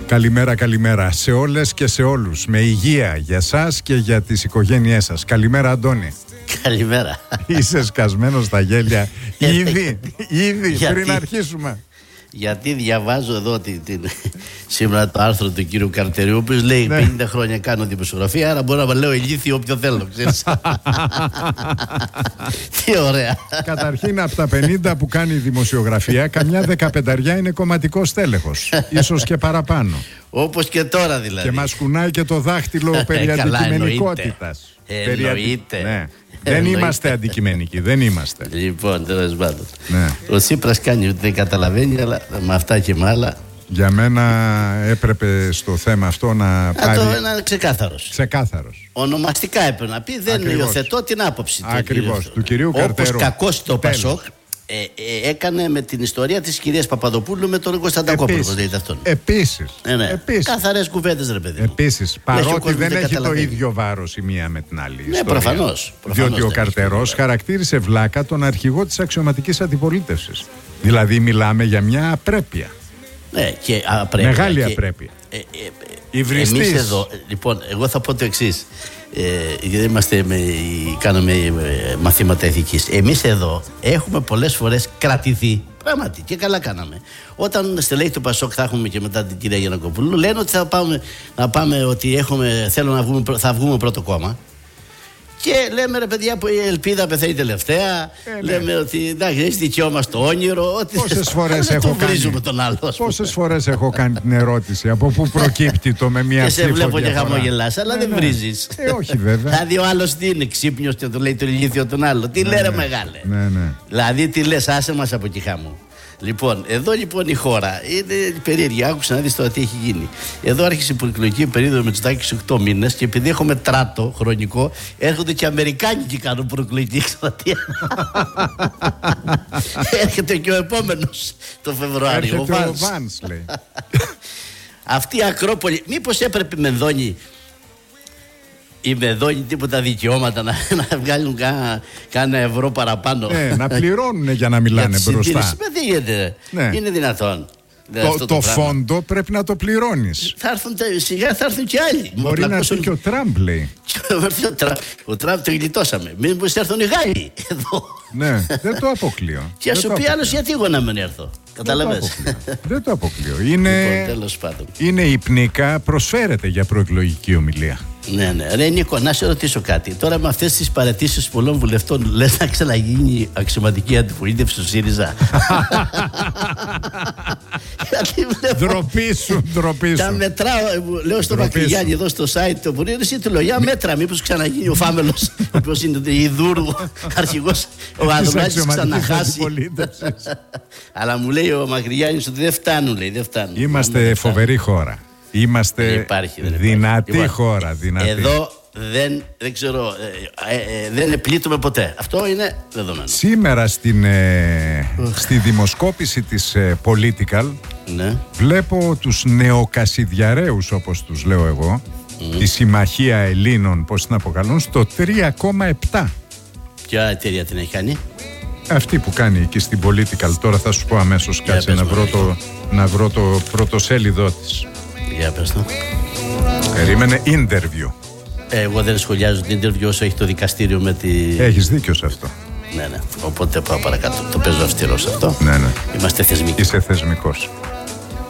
Καλημέρα, καλημέρα σε όλες και σε όλους. Με υγεία για σας και για τις οικογένειές σας. Καλημέρα, Αντώνη. Καλημέρα. Είσαι σκασμένος στα γέλια ήδη πριν αρχίσουμε. Γιατί διαβάζω εδώ σήμερα το άρθρο του κύριου Καρτεριού, ο οποίος λέει 50 χρόνια κάνω δημοσιογραφία, άρα μπορώ να λέω ηλίθιο όποιο θέλω, ξέρεις. Τι ωραία. Καταρχήν από τα 50 που κάνει δημοσιογραφία, καμιά 15 είναι κομματικός τέλεχος, ίσως και παραπάνω. Όπως και τώρα δηλαδή. Και μας κουνάει και το δάχτυλο περί αντικειμενικότητας. Εννοείται. Ναι. Δεν είμαστε αντικειμενικοί, δεν είμαστε. Λοιπόν, τέλος πάντων. Ο Τσίπρας κάνει ότι δεν καταλαβαίνει, αλλά με αυτά και με άλλα. Για μένα έπρεπε στο θέμα αυτό να πάρει. Να ξεκάθαρος. Ονομαστικά έπρεπε να πει: δεν υιοθετώ την άποψη του. Ακριβώς, του κυρίου Καρτερού. Όπως κακώς το Πασόκ έκανε με την ιστορία της κυρίας Παπαδοπούλου με τον Κωνσταντακόπουλο. Επίσης. Καθαρές κουβέντες, ρε παιδί. Επίσης, παρότι δεν έχει το ίδιο βάρος η μία με την άλλη. Ναι, προφανώς. Διότι ο Καρτερός χαρακτήρισε βλάκα τον αρχηγό της αξιωματικής αντιπολίτευσης. Δηλαδή, μιλάμε για μια απρέπεια. Ναι, και απρέπεια. Μεγάλη απρέπεια. Εμείς εδώ, λοιπόν, εγώ θα πω το εξής. Γιατί κάνουμε μαθήματα ηθικής. Εμείς εδώ έχουμε πολλές φορές κρατηθεί. Πράγματι, και καλά κάναμε. Όταν στελέχη του Πασόκ θα έχουμε και μετά την κυρία Γιαννακοπούλου, λένε ότι θα πάμε ότι θα βγούμε πρώτο κόμμα. Και λέμε, ρε παιδιά, που η ελπίδα πεθαίνει τελευταία. Λέμε ότι εντάξει, έχει δικαίωμα μας το όνειρο. Πόσες φορές έχω κάνει την ερώτηση από πού προκύπτει το με μια ψήφο. Και σε βλέπω και χαμογελάς, αλλά δεν βρίζεις. Όχι, βέβαια. Δηλαδή, ο άλλος τι είναι, ξύπνιος και του λέει το ηλίθιο τον άλλο. Τι λέει, ρε μεγάλε. Δηλαδή, τι λες, άσε μας από εκεί χάμω. Λοιπόν, εδώ λοιπόν η χώρα είναι περίεργη. Άκουσα να δεις τώρα τι έχει γίνει. Εδώ άρχισε η προεκλογική περίοδο με τους 8 μήνες και επειδή έχουμε τράτο χρονικό, έρχονται και Αμερικάνοι και κάνουν προεκλογική εκστρατεία. Έρχεται και ο επόμενος το Φεβρουάριο. Έρχεται ο Βάνς, λέει. Αυτή η Ακρόπολη, μήπως έπρεπε με Μενδώνη ή με δώνει τίποτα δικαιώματα να βγάλουν κάνα ευρώ παραπάνω. Να πληρώνουν για να μιλάνε μπροστά. Είναι δυνατόν. Το φόντο πρέπει να το πληρώνεις. Σιγά θα έρθουν και άλλοι. Μπορεί να έρθει και ο Τραμπ, λέει. Ο Τραμπ το γλιτώσαμε. Μήπως έρθουν οι Γάλλοι εδώ. Ναι, δεν το αποκλείω. Και ας σου πει άλλος γιατί εγώ να μην έρθω. Καταλαβαίνεις. Δεν το αποκλείω. Είναι υπνικά, προσφέρεται για προεκλογική ομιλία. Ναι. Ρε Νίκο, να σε ρωτήσω κάτι. Τώρα με αυτές τις παραιτήσεις πολλών βουλευτών, λες να ξαναγίνει αξιωματική αντιπολίτευση του ΣΥΡΙΖΑ? Ντροπή σου. Τα μετράω, λέω στο Μακρυγιάννη εδώ στο site το που είναι εσύ του λέω για μέτρα, μήπως ξαναγίνει ο Φάμελος, ο οποίος είναι η Δούρου αρχηγός, ο Αδωνάκης ξαναχάσει. Αλλά μου λέει ο Μακρυγιάννης ότι δεν φτάνουν, λέει, δεν φτάνουν. Είμαστε φοβερή χώρα. Είμαστε δυνατή χώρα. Εδώ δεν ξέρω, δεν επλήττουμε ποτέ. Αυτό είναι δεδομένο. Σήμερα στη δημοσκόπηση της Political βλέπω τους νεοκασιδιαρέους, όπως τους λέω εγώ, τη Συμμαχία Ελλήνων, πώς την αποκαλούν, στο 3,7. Ποια εταιρεία την έχει κάνει? Αυτή που κάνει εκεί στην Political. Τώρα θα σου πω αμέσως, κάτσε να βρω το πρωτοσέλιδό της. Για πες το. Περίμενε, interview. Εγώ δεν σχολιάζω την interview όσο έχει το δικαστήριο με τη... Έχεις δίκιο σε αυτό. Ναι. Οπότε πάω παρακάτω. Το παίζω αυστηρό σε αυτό. Ναι. Είμαστε θεσμικοί. Είσαι θεσμικός.